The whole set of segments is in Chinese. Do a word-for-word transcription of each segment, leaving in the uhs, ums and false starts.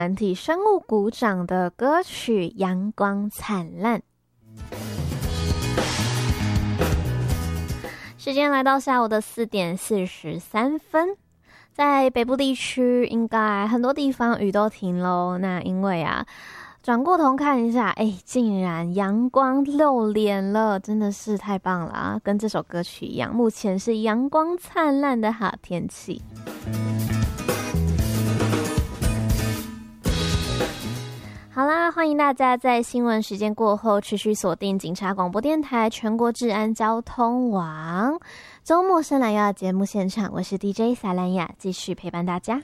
团体生物鼓掌的歌曲《阳光灿烂》。时间来到下午的四点四十三分，在北部地区应该很多地方雨都停咯。那因为啊，转过头看一下，哎，竟然阳光露脸了，真的是太棒了啊！跟这首歌曲一样，目前是阳光灿烂的好天气。好啦，欢迎大家在新闻时间过后持续锁定警察广播电台全国治安交通网。周末深蓝耀节目现场，我是 D J 撒兰雅，继续陪伴大家。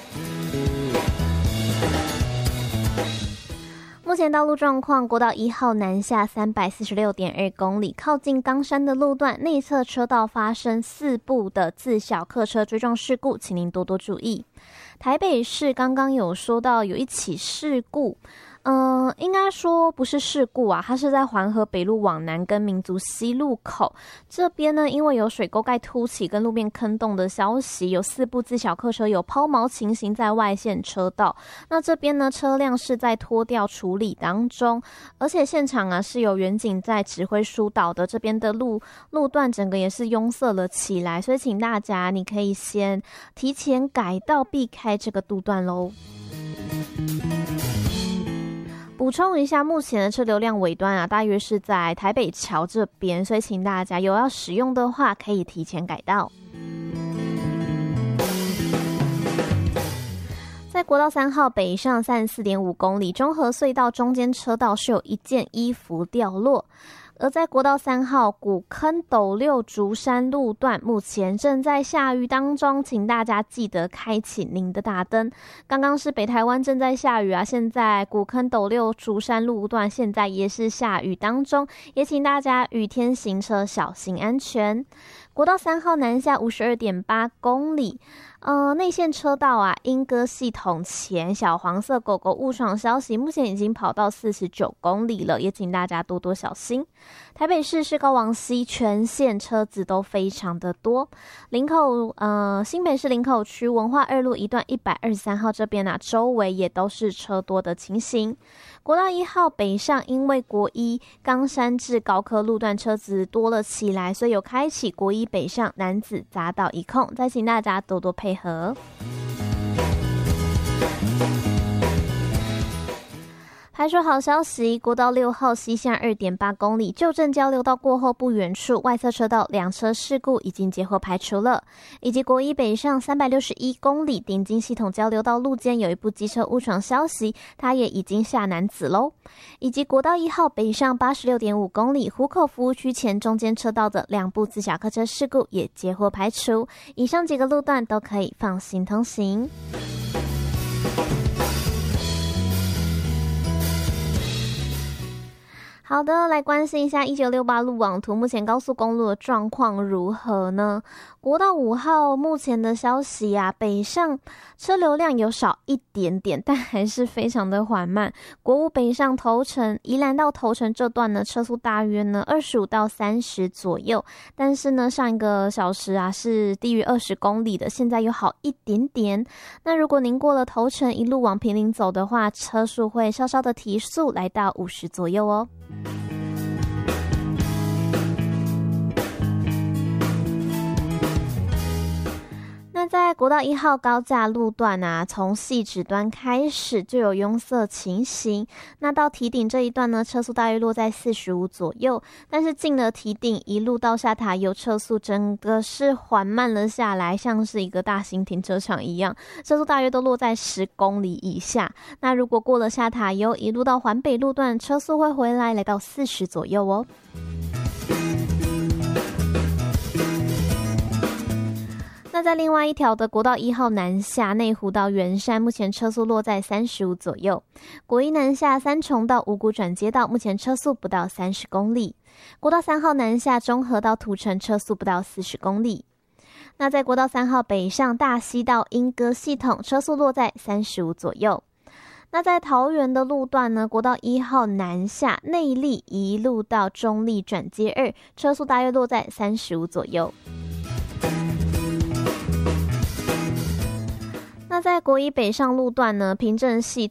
目前道路状况，国道一号南下三百四十六点二公里，靠近冈山的路段内侧车道发生四部的自小客车追撞事故，请您多多注意。台北市刚刚有说到有一起事故，嗯、呃，应该说不是事故啊，它是在环河北路往南跟民族西路口这边呢，因为有水沟盖凸起跟路面坑洞的消息，有四部自小客车有抛锚情形在外线车道，那这边呢车辆是在拖吊处理当中，而且现场啊是有远警在指挥疏导的，这边的路路段整个也是拥塞了起来，所以请大家你可以先提前改道避开这个路段咯。补充一下，目前的车流量尾端啊，大约是在台北桥这边，所以请大家有要使用的话，可以提前改道。在国道三号北上三十四点五公里，中和隧道中间车道是有一件衣服掉落。而在国道三号古坑斗六竹山路段，目前正在下雨当中，请大家记得开启您的大灯。刚刚是北台湾正在下雨啊，现在古坑斗六竹山路段现在也是下雨当中，也请大家雨天行车小心安全。国道三号南下五十二点八公里。呃，内线车道啊，莺歌系统前小黄色狗狗误闯消息，目前已经跑到四十九公里了，也请大家多多小心。台北市市高往西全线车子都非常的多，林口呃新北市林口区文化二路一段一百二十三号这边啊，周围也都是车多的情形。国道一号北上，因为国一冈山至高科路段车子多了起来，所以有开启国一北上男子匝道一控，再请大家多多配合。还说好消息，国道六号西向 二点八公里，旧正交流道过后不远处外侧车道两车事故已经结合排除了，以及国一北上三百六十一公里顶金系统交流道路肩有一部机车误闯消息，它也已经下男子咯，以及国道一号北上 八十六点五公里湖口服务区前中间车道的两部自小客车事故也结合排除，以上几个路段都可以放心通行。好的，来关心一下一九六八路网图，目前高速公路的状况如何呢？国道五号目前的消息啊，北上车流量有少一点点，但还是非常的缓慢。国五北上头城，宜兰到头城这段呢，车速大约呢二十五到三十左右，但是呢上一个小时啊是低于二十公里的，现在有好一点点。那如果您过了头城一路往坪林走的话，车速会稍稍的提速，来到五十左右哦。那在国道一号高架路段啊，从汐止端开始就有拥塞情形，那到堤顶这一段呢，车速大约落在四十五左右，但是进了堤顶一路到下塔油，车速整个是缓慢了下来，像是一个大型停车场一样，车速大约都落在十公里以下。那如果过了下塔油一路到环北路段，车速会回来来到四十左右哦。那在另外一条的国道一号南下内湖到圆山，目前车速落在三十五左右。国一南下三重到五股转接道，目前车速不到三十公里。国道三号南下中和到土城，车速不到四十公里。那在国道三号北上大溪到莺歌系统，车速落在三十五左右。那在桃园的路段呢，国道一号南下内壢一路到中壢转接二，车速大约落在三十五左右。那那在国一北上路段呢，平镇系